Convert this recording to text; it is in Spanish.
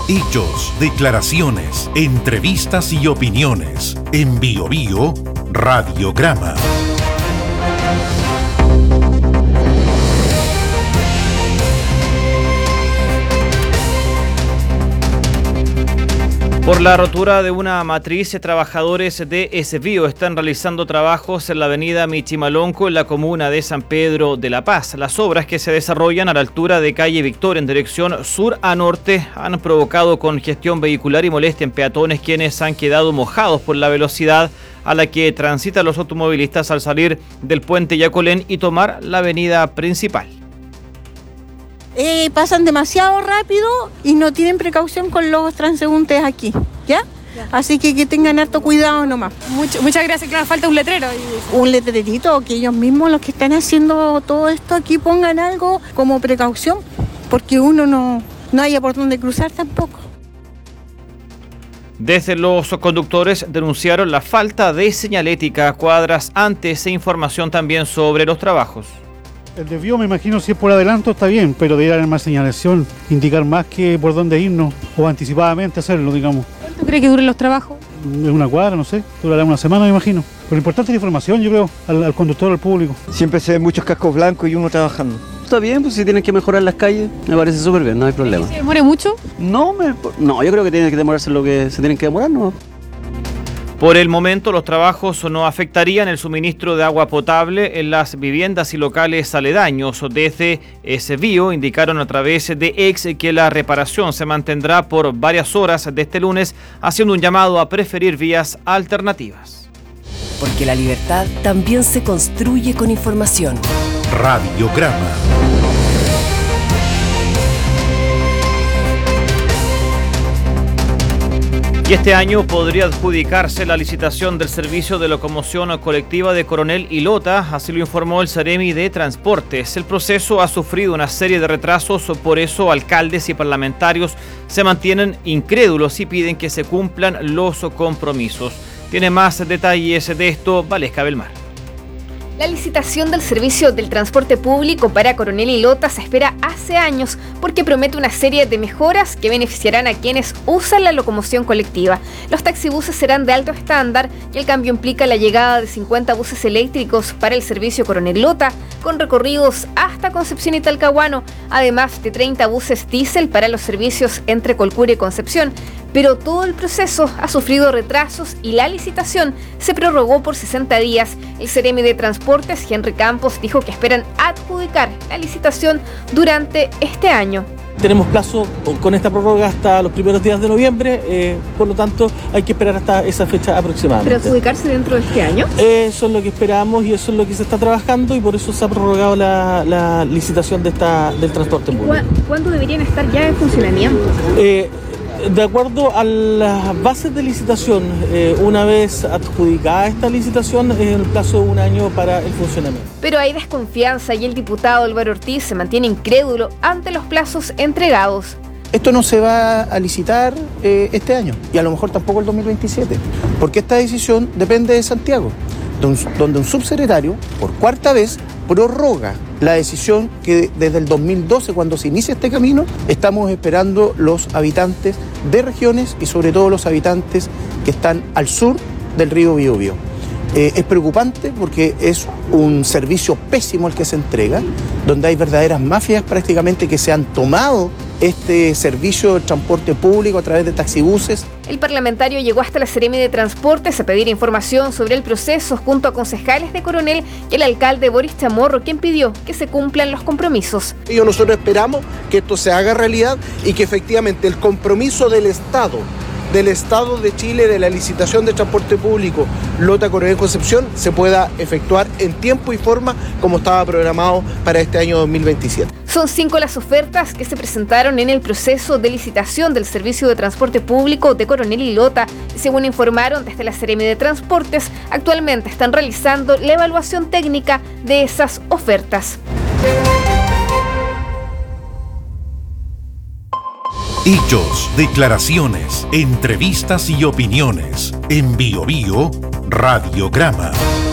Hechos, declaraciones, entrevistas y opiniones. En BioBio Radiograma. Por la rotura de una matriz, trabajadores de Esbio están realizando trabajos en la avenida Michimalonco en la comuna de San Pedro de la Paz. Las obras que se desarrollan a la altura de calle Victoria en dirección sur a norte han provocado congestión vehicular y molestia en peatones, quienes han quedado mojados por la velocidad a la que transitan los automovilistas al salir del puente Yacolén y tomar la avenida principal. Pasan demasiado rápido y no tienen precaución con los transeúntes aquí, ¿ya? Así que tengan harto cuidado nomás. Muchas gracias, claro, falta un letrero. Un letrerito, que ellos mismos, los que están haciendo todo esto aquí, pongan algo como precaución, porque uno no haya por dónde cruzar tampoco. Desde los conductores denunciaron la falta de señalética cuadras antes e información también sobre los trabajos. El desvío, me imagino, si es por adelanto está bien, pero debería haber más señalación, indicar más que por dónde irnos o anticipadamente hacerlo, digamos. ¿Cuánto cree que duren los trabajos? Es una cuadra, no sé, durará una semana, me imagino. Pero lo importante es la información, yo creo, al conductor, al público. Siempre se ven muchos cascos blancos y uno trabajando. Está bien, pues si tienen que mejorar las calles, me parece súper bien, no hay problema. ¿Se demore mucho? No, yo creo que tienen que demorarse lo que se tienen que demorar, ¿no? Por el momento, los trabajos no afectarían el suministro de agua potable en las viviendas y locales aledaños. Desde Esbio indicaron a través de X que la reparación se mantendrá por varias horas de este lunes, haciendo un llamado a preferir vías alternativas. Porque la libertad también se construye con información. Radiograma. Y este año podría adjudicarse la licitación del servicio de locomoción colectiva de Coronel y Lota, así lo informó el Seremi de Transportes. El proceso ha sufrido una serie de retrasos, por eso alcaldes y parlamentarios se mantienen incrédulos y piden que se cumplan los compromisos. Tiene más detalles de esto Valesca Belmar. La licitación del servicio del transporte público para Coronel y Lota se espera hace años porque promete una serie de mejoras que beneficiarán a quienes usan la locomoción colectiva. Los taxibuses serán de alto estándar y el cambio implica la llegada de 50 buses eléctricos para el servicio Coronel Lota, con recorridos hasta Concepción y Talcahuano, además de 30 buses diésel para los servicios entre Colcure y Concepción. Pero todo el proceso ha sufrido retrasos y la licitación se prorrogó por 60 días. El Seremi de Transportes, Henry Campos, dijo que esperan adjudicar la licitación durante este año. Tenemos plazo con esta prórroga hasta los primeros días de noviembre, por lo tanto hay que esperar hasta esa fecha aproximadamente. ¿Pero adjudicarse dentro de este año? Eso es lo que esperamos y eso es lo que se está trabajando y por eso se ha prorrogado la licitación del transporte público. ¿Cuándo deberían estar ya en funcionamiento? De acuerdo a las bases de licitación, una vez adjudicada esta licitación, es el plazo de un año para el funcionamiento. Pero hay desconfianza y el diputado Álvaro Ortiz se mantiene incrédulo ante los plazos entregados. Esto no se va a licitar este año y a lo mejor tampoco el 2027, porque esta decisión depende de Santiago, donde un subsecretario, por cuarta vez, prorroga la decisión que desde el 2012, cuando se inicia este camino, estamos esperando los habitantes de regiones y sobre todo los habitantes que están al sur del río Biobío. Es preocupante porque es un servicio pésimo el que se entrega, donde hay verdaderas mafias prácticamente que se han tomado este servicio de transporte público a través de taxibuses. El parlamentario llegó hasta la Seremi de Transportes a pedir información sobre el proceso junto a concejales de Coronel y el alcalde Boris Chamorro, quien pidió que se cumplan los compromisos. Nosotros esperamos que esto se haga realidad y que efectivamente el compromiso del Estado de Chile de la licitación de transporte público Lota Coronel Concepción se pueda efectuar en tiempo y forma como estaba programado para este año 2027. Son 5 las ofertas que se presentaron en el proceso de licitación del servicio de transporte público de Coronel y Lota. Según informaron desde la Seremi de Transportes, actualmente están realizando la evaluación técnica de esas ofertas. Hechos, declaraciones, entrevistas y opiniones. En BioBio Radiograma.